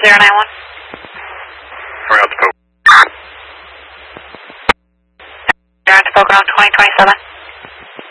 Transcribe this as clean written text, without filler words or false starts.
091. We're out to Pocono. You're out to Pocono 2027.